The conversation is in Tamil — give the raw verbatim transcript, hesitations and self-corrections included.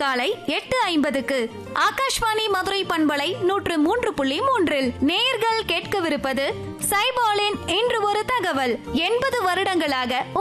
காலை எட்டு ஐம்பதுக்கு ஆகாஷ்வாணி மதுரை பண்பலை நூற்று மூன்று புள்ளி மூன்றில் நேயர்கள் கேட்கவிருப்பது சைபாலின் இன்று ஒரு தகவல். எண்பது வருடங்களாக